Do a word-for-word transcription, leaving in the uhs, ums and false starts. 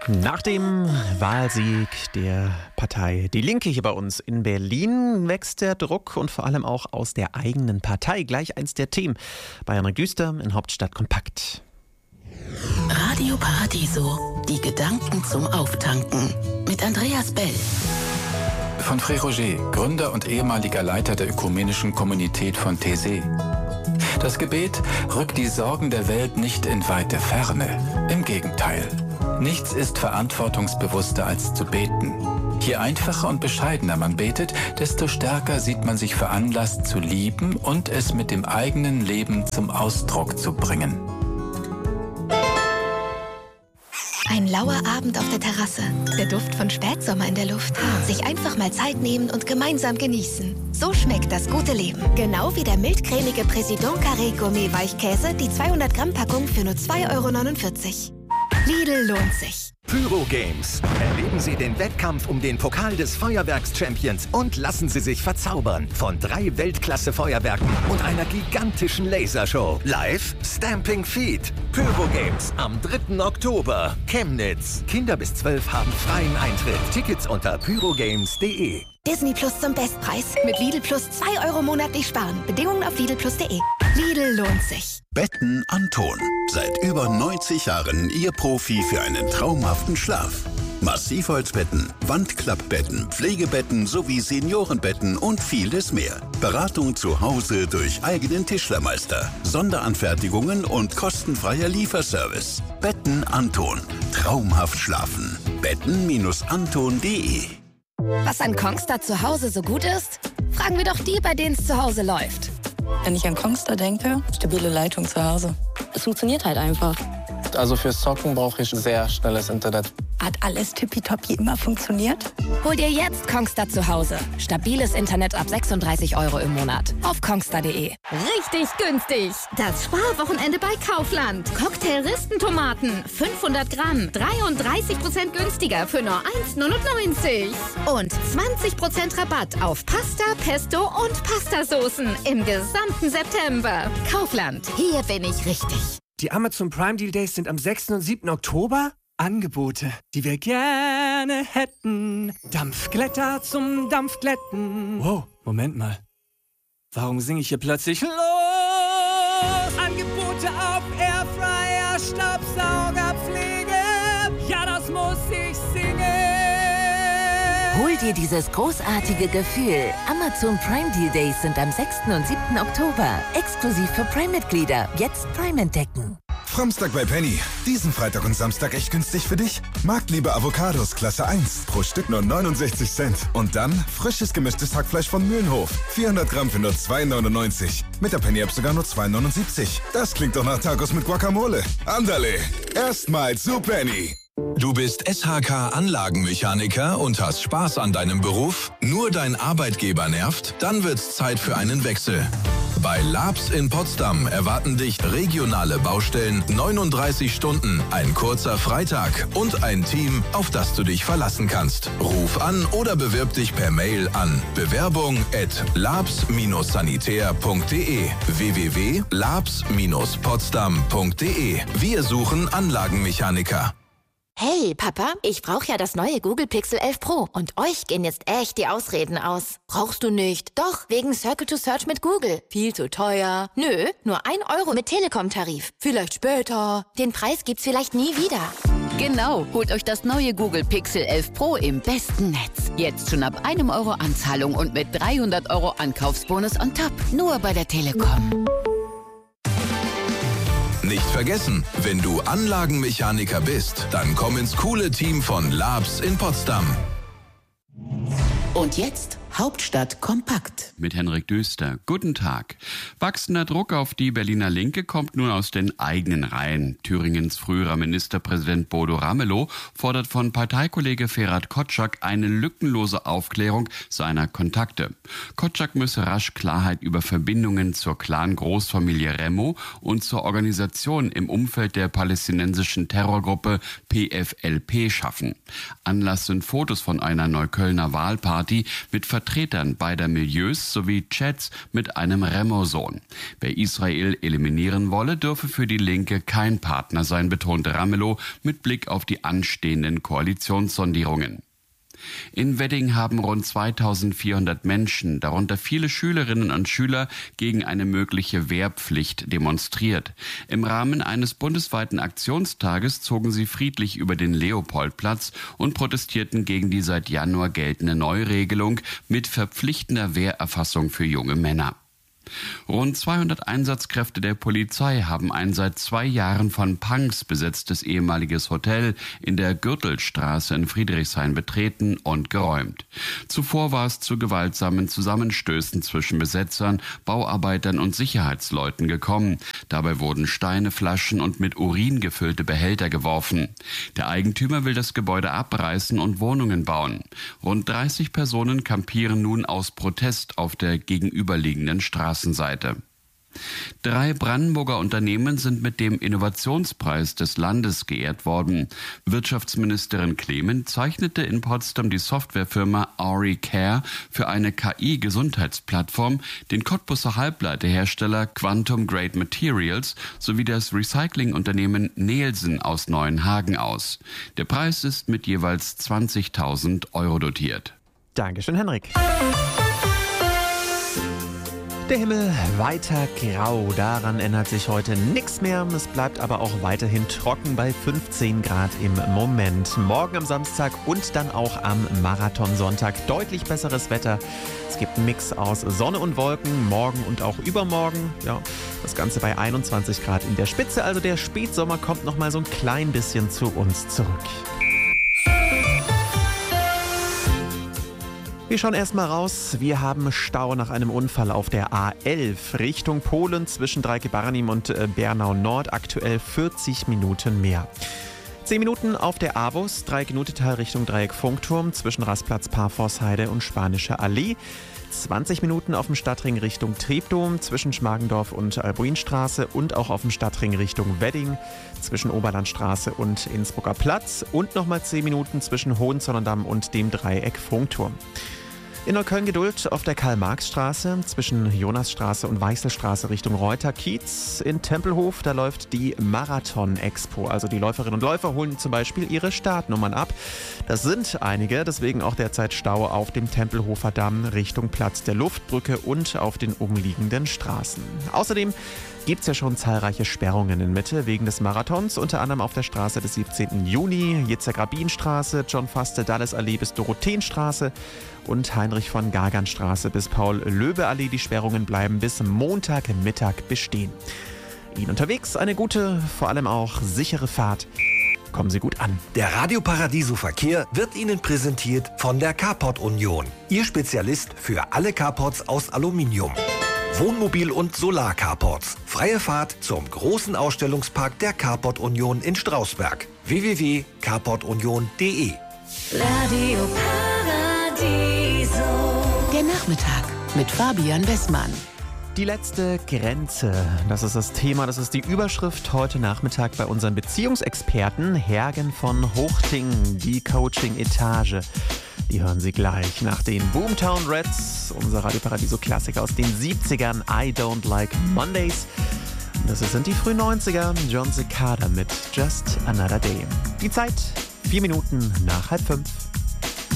Nach dem Wahlsieg der Partei Die Linke hier bei uns in Berlin wächst der Druck und vor allem auch aus der eigenen Partei. Gleich eins der Themen bei Henrik Düster in Hauptstadt Kompakt. Radio Paradiso, die Gedanken zum Auftanken mit Andreas Bell. Von Frère Roger, Gründer und ehemaliger Leiter der ökumenischen Kommunität von Taizé. Das Gebet rückt die Sorgen der Welt nicht in weite Ferne. Im Gegenteil. Nichts ist verantwortungsbewusster als zu beten. Je einfacher und bescheidener man betet, desto stärker sieht man sich veranlasst zu lieben und es mit dem eigenen Leben zum Ausdruck zu bringen. Ein lauer Abend auf der Terrasse, der Duft von Spätsommer in der Luft. Sich einfach mal Zeit nehmen und gemeinsam genießen. So schmeckt das gute Leben. Genau wie der mildcremige Président Carré Gourmet Weichkäse, die zweihundert Gramm Packung für nur zwei Euro neunundvierzig. Lidl lohnt sich. Pyro Games. Erleben Sie den Wettkampf um den Pokal des Feuerwerks-Champions und lassen Sie sich verzaubern von drei Weltklasse-Feuerwerken und einer gigantischen Lasershow. Live Stamping Feet. Pyro Games am dritten Oktober. Chemnitz. Kinder bis zwölf haben freien Eintritt. Tickets unter pyrogames punkt de. Disney Plus zum Bestpreis. Mit Lidl Plus zwei Euro monatlich sparen. Bedingungen auf lidl plus punkt de. Lidl lohnt sich. Betten Anton. Seit über neunzig Jahren Ihr Profi für einen traumhaften Schlaf. Massivholzbetten, Wandklappbetten, Pflegebetten sowie Seniorenbetten und vieles mehr. Beratung zu Hause durch eigenen Tischlermeister, Sonderanfertigungen und kostenfreier Lieferservice. Betten Anton. Traumhaft schlafen. betten Anton punkt de. Was an Kongstar zu Hause so gut ist? Fragen wir doch die, bei denen es zu Hause läuft. Wenn ich an Kongstar denke, stabile Leitung zu Hause. Es funktioniert halt einfach. Also fürs Zocken brauche ich sehr schnelles Internet. Hat alles tippitoppi immer funktioniert? Hol dir jetzt Kongstar zu Hause. Stabiles Internet ab sechsunddreißig Euro im Monat. Auf kongstar punkt de. Richtig günstig. Das Sparwochenende bei Kaufland. Cocktail-Ristentomaten. fünfhundert Gramm. dreiunddreißig Prozent günstiger für nur eins neunundneunzig. Und zwanzig Prozent Rabatt auf Pasta, Pesto und Pastasoßen im gesamten September. Kaufland. Hier bin ich richtig. Die Amazon Prime Deal Days sind am sechsten und siebten Oktober. Angebote, die wir gerne hätten. Dampfglätter zum Dampfglätten. Wow, Moment mal. Warum singe ich hier plötzlich los? Angebote auf Airfryer, Staubsaugerpflege. Ja, das muss ich singen. Hol dir dieses großartige Gefühl. Amazon Prime Deal Days sind am sechsten und siebten Oktober. Exklusiv für Prime-Mitglieder. Jetzt Prime entdecken. Framstag bei Penny. Diesen Freitag und Samstag echt günstig für dich. Marktliebe Avocados Klasse eins. Pro Stück nur neunundsechzig Cent. Und dann frisches gemischtes Hackfleisch von Mühlenhof. vierhundert Gramm für nur zwei neunundneunzig. Mit der Penny-App sogar nur zwei neunundsiebzig. Das klingt doch nach Tacos mit Guacamole. Andale. Erstmals zu Penny. Du bist S H K-Anlagenmechaniker und hast Spaß an deinem Beruf? Nur dein Arbeitgeber nervt? Dann wird's Zeit für einen Wechsel. Bei Labs in Potsdam erwarten dich regionale Baustellen, neununddreißig Stunden, ein kurzer Freitag und ein Team, auf das du dich verlassen kannst. Ruf an oder bewirb dich per Mail an bewerbung at labs sanitär punkt de w w w punkt labs potsdam punkt de. Wir suchen Anlagenmechaniker. Hey, Papa, ich brauche ja das neue Google Pixel elf Pro. Und euch gehen jetzt echt die Ausreden aus. Brauchst du nicht? Doch, wegen Circle to Search mit Google. Viel zu teuer. Nö, nur ein Euro mit Telekom-Tarif. Vielleicht später. Den Preis gibt's vielleicht nie wieder. Genau, holt euch das neue Google Pixel elf Pro im besten Netz. Jetzt schon ab einem Euro Anzahlung und mit dreihundert Euro Ankaufsbonus on top. Nur bei der Telekom. Nicht vergessen, wenn du Anlagenmechaniker bist, dann komm ins coole Team von Labs in Potsdam. Und jetzt Hauptstadt kompakt. Mit Henrik Düster. Guten Tag. Wachsender Druck auf die Berliner Linke kommt nun aus den eigenen Reihen. Thüringens früherer Ministerpräsident Bodo Ramelow fordert von Parteikollege Ferhat Kotschak eine lückenlose Aufklärung seiner Kontakte. Kotschak müsse rasch Klarheit über Verbindungen zur Clan-Großfamilie Remo und zur Organisation im Umfeld der palästinensischen Terrorgruppe P F L P schaffen. Anlass sind Fotos von einer Neuköllner Wahlparty mit Vertretern beider Milieus sowie Chats mit einem Remo-Sohn. Wer Israel eliminieren wolle, dürfe für die Linke kein Partner sein, betonte Ramelow mit Blick auf die anstehenden Koalitionssondierungen. In Wedding haben rund zweitausendvierhundert Menschen, darunter viele Schülerinnen und Schüler, gegen eine mögliche Wehrpflicht demonstriert. Im Rahmen eines bundesweiten Aktionstages zogen sie friedlich über den Leopoldplatz und protestierten gegen die seit Januar geltende Neuregelung mit verpflichtender Wehrerfassung für junge Männer. Rund zweihundert Einsatzkräfte der Polizei haben ein seit zwei Jahren von Punks besetztes ehemaliges Hotel in der Gürtelstraße in Friedrichshain betreten und geräumt. Zuvor war es zu gewaltsamen Zusammenstößen zwischen Besetzern, Bauarbeitern und Sicherheitsleuten gekommen. Dabei wurden Steine, Flaschen und mit Urin gefüllte Behälter geworfen. Der Eigentümer will das Gebäude abreißen und Wohnungen bauen. Rund dreißig Personen kampieren nun aus Protest auf der gegenüberliegenden Straße. Seite. Drei Brandenburger Unternehmen sind mit dem Innovationspreis des Landes geehrt worden. Wirtschaftsministerin Clement zeichnete in Potsdam die Softwarefirma AuriCare für eine K I-Gesundheitsplattform, den Cottbuser Halbleiterhersteller Quantum Grade Materials sowie das Recyclingunternehmen Nielsen aus Neuenhagen aus. Der Preis ist mit jeweils zwanzigtausend Euro dotiert. Dankeschön, Henrik. Der Himmel weiter grau, daran ändert sich heute nichts mehr. Es bleibt aber auch weiterhin trocken bei fünfzehn Grad im Moment. Morgen am Samstag und dann auch am Marathonsonntag deutlich besseres Wetter. Es gibt einen Mix aus Sonne und Wolken, morgen und auch übermorgen. Ja, das Ganze bei einundzwanzig Grad in der Spitze. Also der Spätsommer kommt noch mal so ein klein bisschen zu uns zurück. Wir schauen erstmal raus. Wir haben Stau nach einem Unfall auf der A elf Richtung Polen zwischen Dreieck-Barnim und Bernau Nord. Aktuell vierzig Minuten mehr. zehn Minuten auf der A-Bus, Dreieck-Nutetal Richtung Dreieck-Funkturm zwischen Rastplatz Parforshheide und Spanische Allee. zwanzig Minuten auf dem Stadtring Richtung Treptow zwischen Schmargendorf und Albuinstraße und auch auf dem Stadtring Richtung Wedding zwischen Oberlandstraße und Innsbrucker Platz und nochmal zehn Minuten zwischen Hohenzollern-Damm und dem Dreieck Funkturm. In Neukölln Geduld auf der Karl-Marx-Straße zwischen Jonasstraße und Weichselstraße Richtung Reuter-Kiez. In Tempelhof, da läuft die Marathon-Expo. Also die Läuferinnen und Läufer holen zum Beispiel ihre Startnummern ab. Das sind einige, deswegen auch derzeit Stau auf dem Tempelhofer Damm Richtung Platz der Luftbrücke und auf den umliegenden Straßen. Außerdem gibt es ja schon zahlreiche Sperrungen in Mitte wegen des Marathons, unter anderem auf der Straße des siebzehnten Juni, Jitzek-Rabin-Straße, John-Faste-Dalles-Allee bis Dorotheenstraße und Heinrich-von-Gagern-Straße bis Paul-Löbe-Allee. Die Sperrungen bleiben bis Montagmittag bestehen. Ihnen unterwegs eine gute, vor allem auch sichere Fahrt. Kommen Sie gut an. Der Radio Paradiso Verkehr wird Ihnen präsentiert von der Carport Union. Ihr Spezialist für alle Carports aus Aluminium. Wohnmobil- und Solar-Carports. Freie Fahrt zum großen Ausstellungspark der Carport Union in Strausberg. w w w punkt carport union punkt d e Radio Paradiso. Der Nachmittag mit Fabian Wessmann. Die letzte Grenze, das ist das Thema, das ist die Überschrift heute Nachmittag bei unseren Beziehungsexperten Hergen von Hochting, die Coaching-Etage. Die hören Sie gleich nach den Boomtown Reds, unser Radio Paradiso Klassiker aus den siebzigern, I Don't Like Mondays. Und das sind die frühen neunziger, John Cicada mit Just Another Day. Die Zeit, vier Minuten nach halb fünf.